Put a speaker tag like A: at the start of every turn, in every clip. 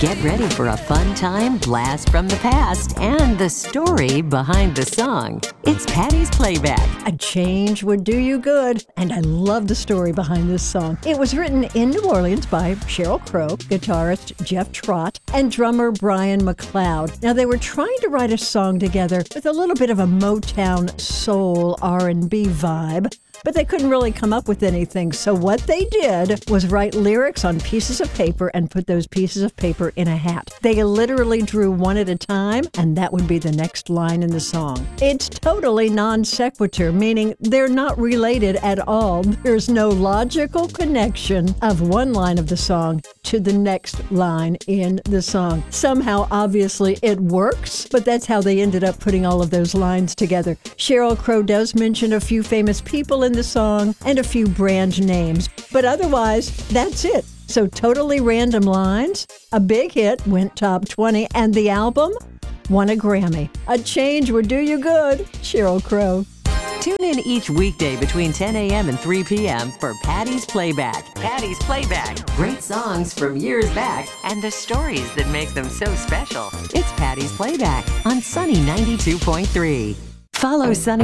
A: Get ready for a fun time blast from the past and the story behind the song. It's Patty's Playback.
B: A change would do you good. And I love the story behind this song. It was written in New Orleans by Sheryl Crow, guitarist Jeff Trott, and drummer Brian McLeod. Now, they were trying to write a song together with a little bit of a Motown soul R&B vibe, but they couldn't really come up with anything. So what they did was write lyrics on pieces of paper and put those pieces of paper in a hat. They literally drew one at a time, and that would be the next line in the song. It's totally non sequitur, meaning they're not related at all. There's no logical connection of one line of the song to the next line in the song. Somehow, obviously, it works, but that's how they ended up putting all of those lines together. Sheryl Crow does mention a few famous people in the song and a few brand names, but otherwise, that's it. So totally random lines. A big hit, went top 20, and the album won a Grammy. A change would do you good. Sheryl Crow.
A: Tune in each weekday between 10 a.m. and 3 p.m. for Patty's Playback. Patty's Playback. Great songs from years back and the stories that make them so special. It's Patty's Playback on Sunny 92.3. Follow Sunny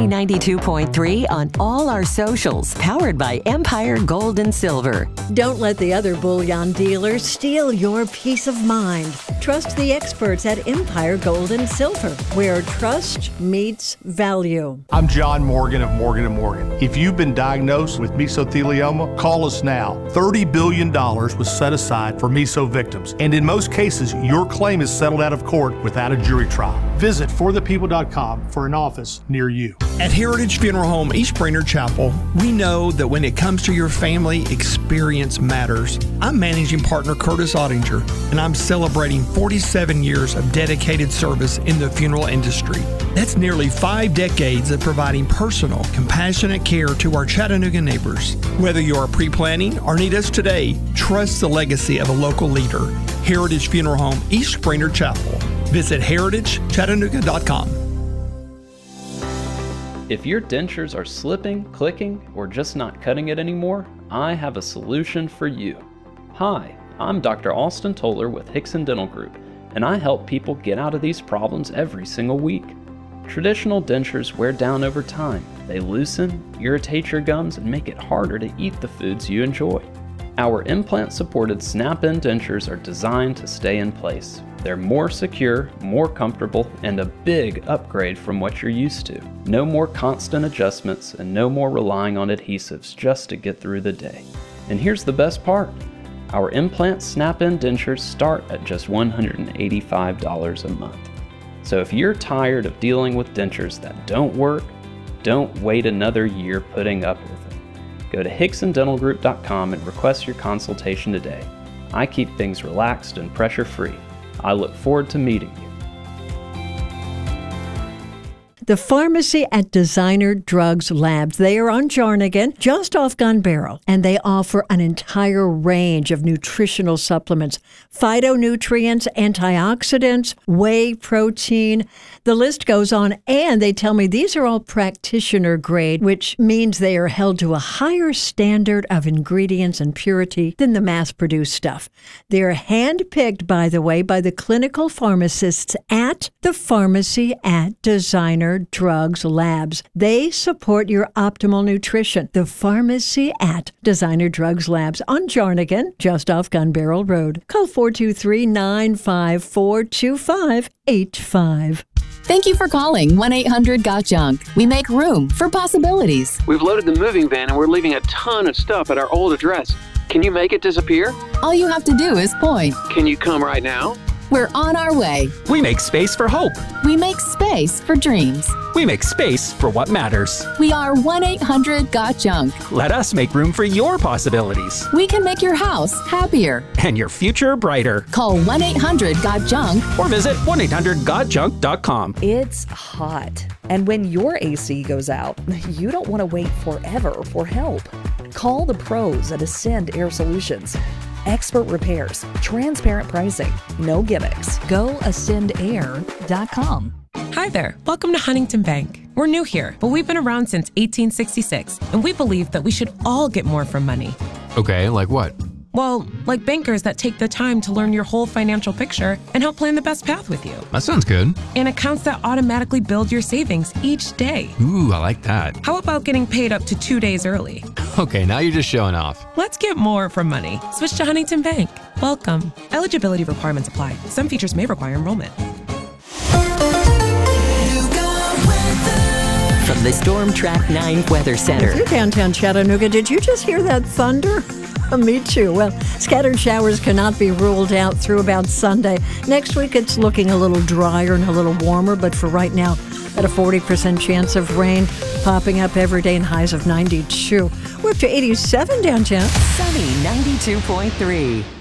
A: 92.3 on all our socials, powered by Empire Gold and Silver.
B: Don't let the other bullion dealers steal your peace of mind. Trust the experts at Empire Gold and Silver, where trust meets value.
C: I'm John Morgan of Morgan & Morgan. If you've been diagnosed with mesothelioma, call us now. $30 billion was set aside for meso victims, and in most cases, your claim is settled out of court without a jury trial. Visit forthepeople.com for an office near you.
D: At Heritage Funeral Home East Brainerd Chapel, we know that when it comes to your family, experience matters. I'm managing partner Curtis Ottinger, and I'm celebrating 47 years of dedicated service in the funeral industry. That's nearly 5 decades of providing personal, compassionate care to our Chattanooga neighbors. Whether you are pre-planning or need us today, trust the legacy of a local leader. Heritage Funeral Home East Brainerd Chapel. Visit heritagechattanooga.com.
E: If your dentures are slipping, clicking, or just not cutting it anymore, I have a solution for you. Hi, I'm Dr. Austin Toller with Hickson Dental Group, and I help people get out of these problems every single week. Traditional dentures wear down over time. They loosen, irritate your gums, and make it harder to eat the foods you enjoy. Our implant-supported snap-in dentures are designed to stay in place. They're more secure, more comfortable, and a big upgrade from what you're used to. No more constant adjustments and no more relying on adhesives just to get through the day. And here's the best part. Our implant snap-in dentures start at just $185 a month. So if you're tired of dealing with dentures that don't work, don't wait another year putting up with it. Go to HicksonDentalGroup.com and request your consultation today. I keep things relaxed and pressure-free. I look forward to meeting you.
B: The pharmacy at Designer Drugs Labs. They are on Jarnigan, just off Gun Barrel, and they offer an entire range of nutritional supplements, phytonutrients, antioxidants, whey protein. The list goes on, and they tell me these are all practitioner grade, which means they are held to a higher standard of ingredients and purity than the mass-produced stuff. They're hand-picked, by the way, by the clinical pharmacists at the pharmacy at Designer Drugs Labs. They support your optimal nutrition. The pharmacy at Designer Drugs Labs on Jarnigan, just off Gun Barrel Road. Call 423-954-2585.
F: Thank you for calling 1-800-GOT-JUNK. We make room for possibilities.
G: We've loaded the moving van and we're leaving a ton of stuff at our old address. Can you make it disappear?
F: All you have to do is point.
G: Can you come right now?
F: We're on our way.
H: We make space for hope.
F: We make space for dreams.
H: We make space for what matters.
F: We are 1-800-GOT-JUNK.
H: Let us make room for your possibilities.
F: We can make your house happier.
H: And your future brighter.
F: Call 1-800-GOT-JUNK.
H: Or visit 1-800-GOT-JUNK.com.
I: It's hot. And when your AC goes out, you don't want to wait forever for help. Call the pros at Ascend Air Solutions. Expert repairs, transparent pricing, no gimmicks. Go ascendair.com.
J: Hi there. Welcome to Huntington Bank. We're new here, but we've been around since 1866, and we believe that we should all get more from money.
K: Okay, like what?
J: Well, like bankers that take the time to learn your whole financial picture and help plan the best path with you.
K: That sounds good.
J: And accounts that automatically build your savings each day.
K: Ooh, I like that.
J: How about getting paid up to 2 days early?
K: Okay, now you're just showing off.
J: Let's get more from money. Switch to Huntington Bank. Welcome. Eligibility requirements apply. Some features may require enrollment.
A: From the Storm Track 9 Weather Center.
B: Through downtown Chattanooga, did you just hear that thunder? Me too. Well, scattered showers cannot be ruled out through about Sunday. Next week, it's looking a little drier and a little warmer, but for right now, at a 40% chance of rain popping up every day and highs of 92. We're up to 87 downtown.
A: Sunny 92.3.